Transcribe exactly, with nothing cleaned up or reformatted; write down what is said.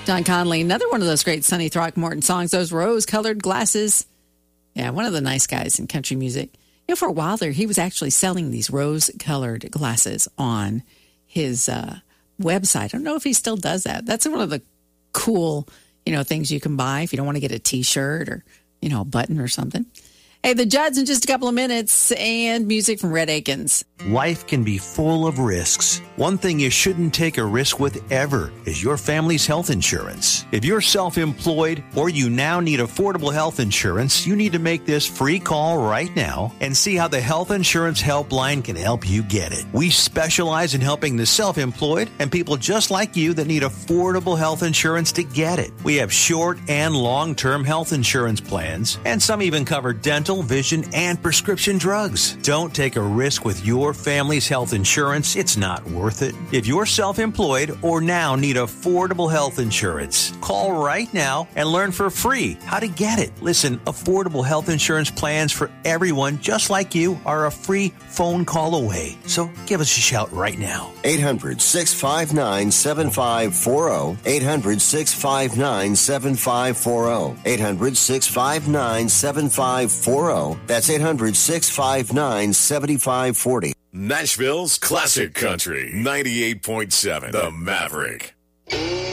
Don Conley, another one of those great Sonny Throckmorton songs, those rose-colored glasses. Yeah, one of the nice guys in country music. You know, for a while there, he was actually selling these rose-colored glasses on his uh, website. I don't know if he still does that. That's one of the cool, you know, things you can buy if you don't want to get a T-shirt or, you know, a button or something. Hey, the Judds in just a couple of minutes, and music from Red Akins. Life can be full of risks. One thing you shouldn't take a risk with ever is your family's health insurance. If you're self-employed or you now need affordable health insurance, you need to make this free call right now and see how the Health Insurance Helpline can help you get it. We specialize in helping the self-employed and people just like you that need affordable health insurance to get it. We have short and long-term health insurance plans, and some even cover dental, vision, and prescription drugs. Don't take a risk with your family's health insurance. It's not worth it. If you're self-employed or now need affordable health insurance, call right now and learn for free how to get it. Listen, affordable health insurance plans for everyone just like you are a free phone call away. So give us a shout right now. eight hundred, six five nine, seven five four zero. eight hundred, six five nine, seven five four zero. eight hundred, six five nine, seven five four zero. That's eight hundred, six five nine, seven five four zero. Nashville's Classic Country, ninety-eight point seven, The Maverick.